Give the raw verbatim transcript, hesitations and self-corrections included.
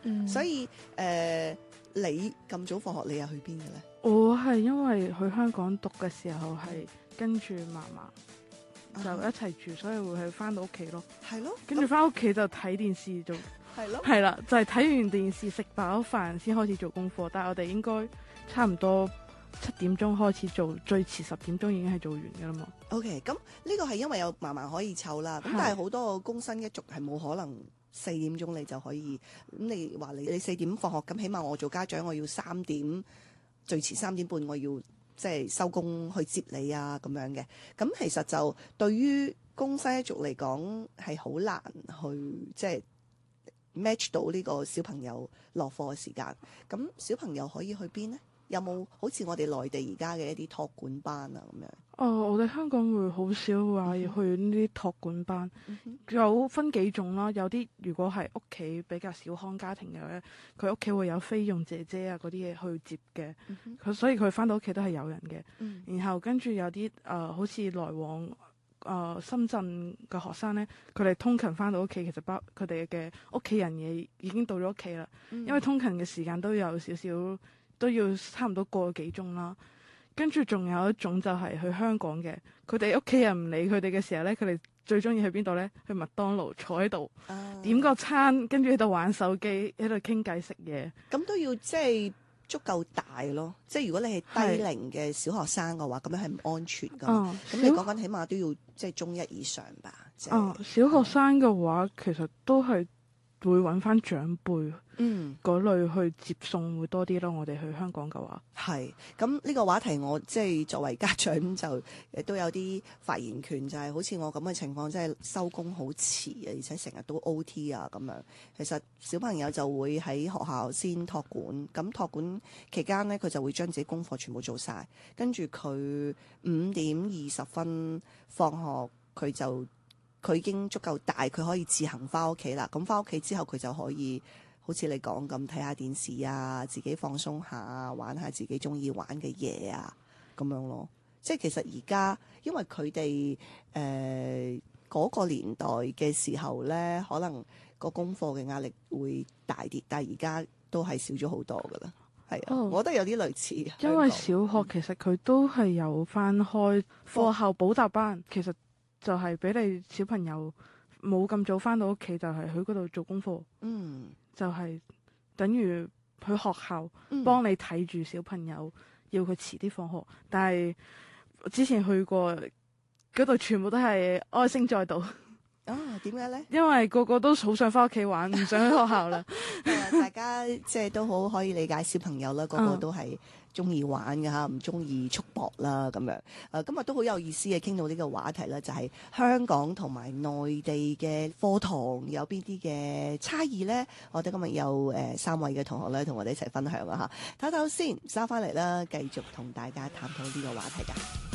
嗯、 所以誒、呃，你咁早放學，你又去邊嘅咧？ 我係因為去香港讀嘅時候係跟住嫲嫲就一齊住，所以會係翻到屋企咯。 係咯， 跟住翻屋企就睇電視做。 係咯， 係啦，就係、是、睇完電視食飽飯先開始做功課。但係我哋應該差唔多七點鐘開始做，最遲十點鐘已經係做完㗎啦嘛。 OK，咁呢個係因為有嫲嫲可以湊啦。咁但係好多個工薪一族係冇可能四點鐘你就可以。咁你話你你四點放學，咁起碼我做家長我要三點，最遲三點半我要即係收工去接你啊咁樣嘅。咁其實就對於工薪一族嚟講係好難去即係 match 到呢個小朋友落課嘅時間。咁小朋友可以去邊呢？有冇好似我哋內地而家嘅一啲託管班啊咁樣？ 哦，我哋香港會好少話要去呢啲託管班， 嗯、 有分幾種啦。有啲如果係屋企比較小康家庭嘅咧，佢屋企會有菲傭姐姐啊嗰啲嘢去接嘅，佢、嗯、所以佢翻到屋企都係有人嘅、嗯。然後跟住有啲誒、呃，好似來往誒、呃、深圳嘅學生咧，佢哋通勤翻到屋企，其實包佢哋嘅屋企人嘢已經到咗屋企啦。因為通勤嘅時間都有少少。都要差唔多個幾鐘啦，跟住仲有一種就係去香港嘅，佢哋屋企人唔理佢哋嘅時候咧，佢哋最中意去邊度咧？去麥當勞坐喺度、啊、點個餐，跟住喺度玩手機，喺度傾偈食嘢。 咁都要即係足夠大咯，即係如果你係低齡嘅小學生嘅話，咁樣係唔安全噶嘛。咁、嗯、你講緊起碼都要即係中一以上吧。 哦、嗯，小學生嘅話其實都係會揾翻長輩。嗯，嗰類去接送會多啲咯。我哋去香港嘅話， 係咁呢個話題我，我即係作為家長就亦都有啲發言權，就係、是、好似我咁嘅情況，即係收工好遲啊，而且成日都 O T 啊咁樣。其實小朋友就會喺學校先託管，咁託管期間呢，佢就會將自己功課全部做晒，跟住佢五點二十分放學，佢就佢已經足夠大，佢可以自行翻屋企啦。咁翻屋企之後，佢就可以。好似你講咁睇下電視啊，自己放鬆下，玩下自己中意玩嘅嘢啊，咁樣咯。即係其實而家因為佢哋誒嗰個年代嘅時候咧，可能個功課嘅壓力會大啲，但係而家都係少咗好多噶啦。係啊、哦，我覺得有啲類似。 因為小學其實佢都係有翻開課後補習班，其實就係俾你小朋友冇咁早翻到屋企，就係去嗰度做功課。嗯。就係、是、等於去學校幫你睇住小朋友，嗯、要佢遲啲放學。但係之前去過嗰度，全部都係哀聲載道。 啊，點解咧？ 因為個個都好想翻屋企玩，唔想去學校啦。 大家即係都好可以理解小朋友啦，個個都係中意玩嘅嚇，唔中意束縛啦咁樣。誒、呃，今日都好有意思嘅，傾到呢個話題啦，就係、是、香港同埋內地嘅課堂有邊啲嘅差異咧？我哋今日有誒、呃、三位嘅同學咧，同我哋一齊分享啊嚇。唞唞先，收翻嚟啦，繼續同大家探討呢個話題㗎。